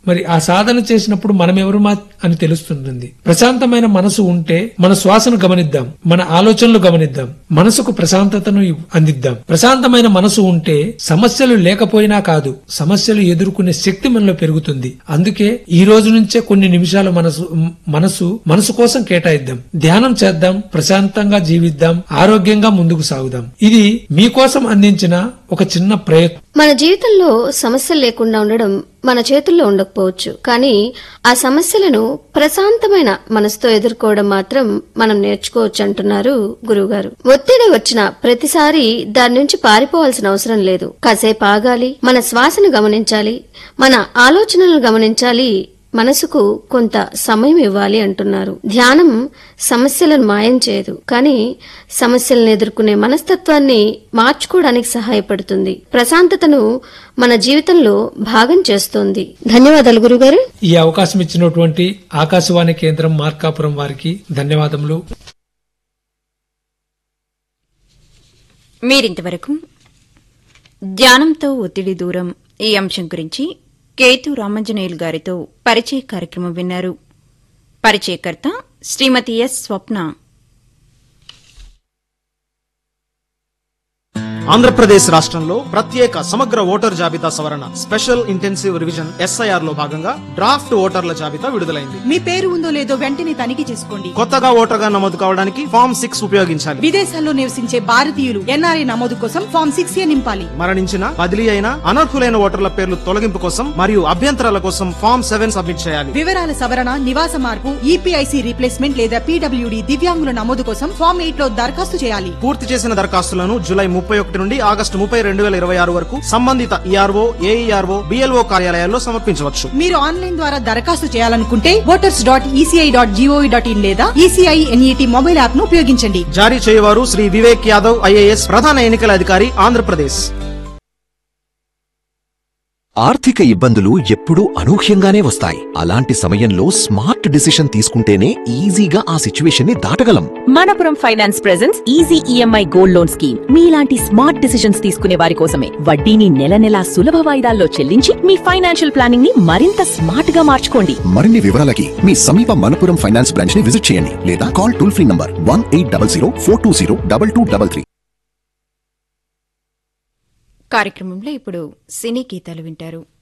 మరి ఆ సాధన చేసినప్పుడు మనం ఎవరు అని తెలుస్తుంటుంది. ప్రశాంతమైన మనసు ఉంటే మన శ్వాసను గమనిద్దాం, మన ఆలోచనలు గమనిద్దాం, మనసుకు ప్రశాంతతను అందిద్దాం. ప్రశాంతమైన మనసు ఉంటే సమస్యలు లేకపోయినా కాదు, సమస్యలు ఎదుర్కొనే శక్తి మనలో పెరుగుతుంది. అందుకే ఈ రోజు నుంచే కొన్ని నిమిషాలు మనసు కోసం కేటాయిద్దాం, ధ్యానం చేద్దాం, ప్రశాంతంగా జీవిద్దాం, ఆరోగ్యంగా ముందుకు సాగుదాం. ఇది మీకోసం అందించిన ఒక చిన్న ప్రయత్నం. మన జీవితంలో సమస్యలు లేకుండా ఉండడం మన చేతుల్లో ఉండకపోవచ్చు, కానీ ఆ సమస్యలను ప్రశాంతమైన మనసుతో ఎదుర్కోవడం మాత్రం మనం నేర్చుకోవచ్చు అంటున్నారు గురువుగారు. ఒత్తిడి వచ్చిన ప్రతిసారి దాని నుంచి పారిపోవాల్సిన అవసరం లేదు. కాసేపు ఆగాలి, మన శ్వాసను గమనించాలి, మన ఆలోచనలను గమనించాలి, మనసుకు కొంత సమయం ఇవ్వాలి అంటున్నారు. ధ్యానం సమస్యలను మాయం చేయదు, కానీ సమస్యలను ఎదుర్కొనే మనస్తత్వాన్ని మార్చుకోవడానికి సహాయపడుతుంది. ప్రశాంతతను మన జీవితంలో భాగం చేస్తోంది. ధన్యవాదాలు గురుగారు. ఈ అవకాశం ఇచ్చినటువంటి ఆకాశవాణి కేంద్రం మార్కాపురం వారికి ధన్యవాదములు. మీరింతవరకు ధ్యానంతో ఒత్తిడి దూరం ఈ అంశం గురించి కేతు రామాంజనేయులు గారితో పరిచయ కార్యక్రమం విన్నారు. పరిచయకర్త శ్రీమతి ఎస్ స్వప్న. ఆంధ్రప్రదేశ్ రాష్ట్రంలో ప్రత్యేక సమగ్ర ఓటర్ జాబితా సవరణ స్పెషల్ ఇంటెన్సివ్ రివిజన్ SIR లో భాగంగా డ్రాఫ్ట్ ఓటర్ల జాబితా విడుదలైంది. మీ పేరు ఉందో లేదో వెంటనే తనిఖీ చేసుకోండి. కొత్తగా ఓటర్గా నమోదు కావడానికి ఫామ్ 6 ఉపయోగించాలి. విదేశాల్లో నివసించే భారతీయులు NRI నమోదు కోసం ఫామ్ 6A నింపాలి. మరణించిన, బదిలీ అయిన, అనర్హులైన ఓటర్ల పేర్లు తొలగింపు కోసం మరియు అభ్యంతరాల కోసం ఫామ్ 7 సబ్మిట్ చేయాలి. వివరాల సవరణ, నివాస మార్పు, EPIC రీప్లేస్మెంట్ లేదా PWD దివ్యాంగుల నమోదు కోసం ఫామ్ 8 లో దరఖాస్తు చేయాలి. పూర్తి చేసిన దరఖాస్తులను జూలై 31 నుండి ఆగస్టు 30, 2026 వరకు సంబంధిత ERO, AERO, BLO కార్యాలయాల్లో సమర్పించవచ్చు. మీరు ఆన్లైన్ ద్వారా దరఖాస్తు చేయాలనుకుంటే voters.eci.gov.in లేదా ECI NET మొబైల్ యాప్ ను ఉపయోగించండి. జారీ చేయవారు శ్రీ వివేక్ యాదవ్ IAS, ప్రధాన ఎన్నికల అధికారి, ఆంధ్రప్రదేశ్. ఆర్థిక ఇబ్బందులు ఎప్పుడూ అనూహ్యంగానే వస్తాయి. అలాంటి సమయంలో స్మార్ట్ డిసిషన్ తీసుకుంటేనే ఈజీగా ఆ సిచ్యువేషన్ ని దాటగలం. Manappuram finance presents easy EMI gold loan scheme. మీలాంటి స్మార్ట్ డిసిషన్స్ తీసుకునే వారి కోసమే. వడ్డీని నెల నెలా సులభ వాయిదాల్లో చెల్లించి మీ ఫైనాన్షియల్ ప్లానింగ్ ని మరింత స్మార్ట్ గా మార్చుకోండి. మరిన్ని వివరాలకి మీ సమీప మనపురం ఫైనాన్స్ బ్రాంచ్ ని విజిట్ చేయండి లేదా కాల్ టోల్ ఫ్రీ నంబర్ 1800 420 2233. కార్యక్రమంలో ఇప్పుడు సినీ గీతాలు వింటారు.